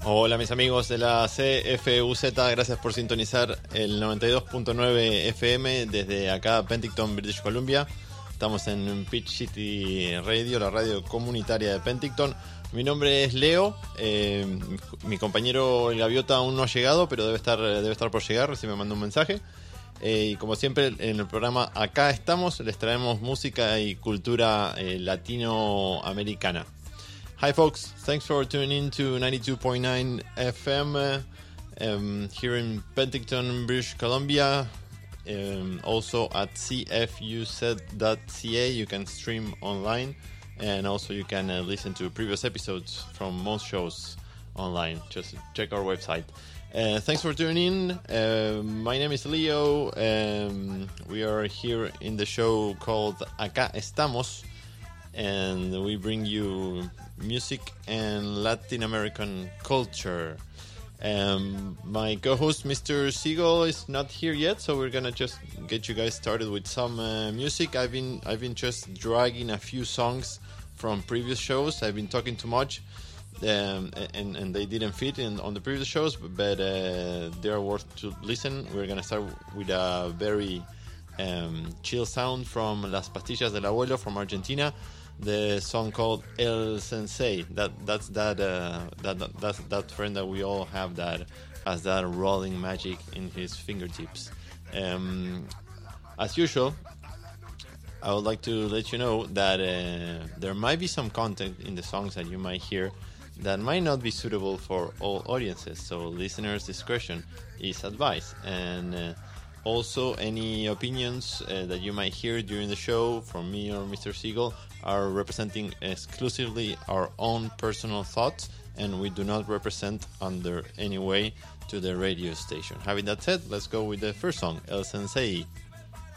Hola mis amigos de la CFUZ, gracias por sintonizar el 92.9 FM desde acá, Penticton, British Columbia. Estamos en Peach City Radio, la radio comunitaria de Penticton. Mi nombre es Leo, mi compañero el Gaviota aún no ha llegado, pero debe estar por llegar, recién me mandó un mensaje. Y como siempre en el programa Acá Estamos, les traemos música y cultura latinoamericana. Hi folks, thanks for tuning in to 92.9 FM here in Penticton, British Columbia. Also at cfuz.ca you can stream online, and also you can listen to previous episodes from most shows online. Just check our website. Thanks for tuning in. My name is Leo. We are here in the show called Acá Estamos, and we bring you music and Latin American culture. My co-host Mr. Siegel is not here yet, so we're gonna just get you guys started with some music. I've been just dragging a few songs from previous shows. I've been talking too much, and they didn't fit on the previous shows, but they are worth to listen. We're gonna start with a very chill sound from Las Pastillas del Abuelo from Argentina. The song called El Sensei. That's that friend that we all have that has that rolling magic in his fingertips. As usual, I would like to let you know that there might be some content in the songs that you might hear that might not be suitable for all audiences. So listeners' discretion is advised. And also, any opinions that you might hear during the show from me or Mr. Siegel are representing exclusively our own personal thoughts, and we do not represent under any way to the radio station. Having that said, let's go with the first song, El Sensei.